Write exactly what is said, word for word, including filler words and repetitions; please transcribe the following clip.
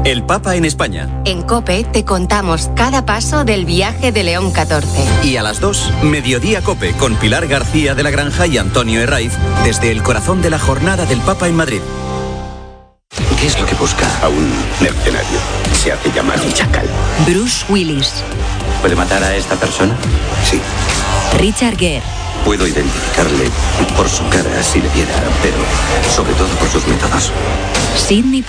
El Papa en España. En COPE te contamos cada paso del viaje de León catorce. Y a las dos, Mediodía COPE, con Pilar García de la Granja y Antonio Herraiz, desde el corazón de la jornada del Papa en Madrid. ¿Qué es lo que busca? A un mercenario. Se hace llamar un chacal. Bruce Willis. ¿Puede matar a esta persona? Sí. Richard Gere. Puedo identificarle por su cara si le viera, pero sobre todo por sus métodos. Sidney